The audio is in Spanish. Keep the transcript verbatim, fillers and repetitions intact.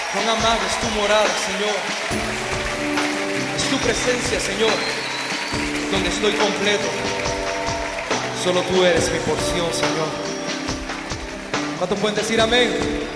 Cuán amable es tu morada, Señor. Es tu presencia, Señor, donde estoy completo. Solo tú eres mi porción, Señor. ¿Cuántos pueden decir amén?